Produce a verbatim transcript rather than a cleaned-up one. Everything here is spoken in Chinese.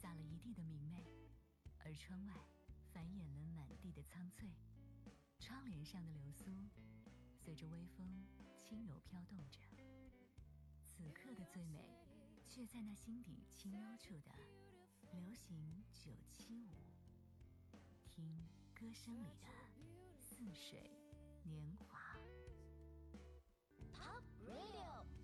洒了一地的明媚，而窗外繁衍了满地的苍翠。窗帘上的流苏随着微风轻柔飘动着，此刻的最美却在那心底清幽处的流行九七五，听歌声里的似水年华。 Top Radio